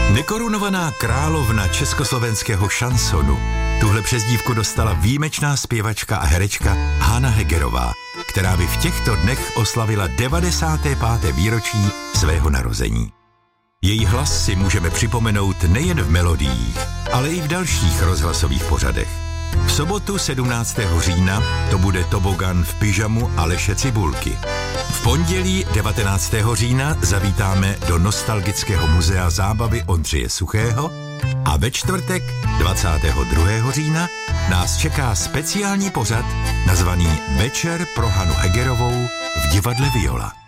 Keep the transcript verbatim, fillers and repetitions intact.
Nekorunovaná královna československého šansonu. Tuhle přezdívku dostala výjimečná zpěvačka a herečka Hana Hegerová, která by v těchto dnech oslavila devadesáté páté výročí svého narození. Její hlas si můžeme připomenout nejen v melodiích, ale i v dalších rozhlasových pořadech. V sobotu sedmnáctého října to bude Tobogan v pyžamu Aleše Cibulky. V pondělí devatenáctého října zavítáme do Nostalgického muzea zábavy Ondřeje Suchého a ve čtvrtek dvacátého druhého října nás čeká speciální pořad nazvaný Večer pro Hanu Hegerovou v divadle Viola.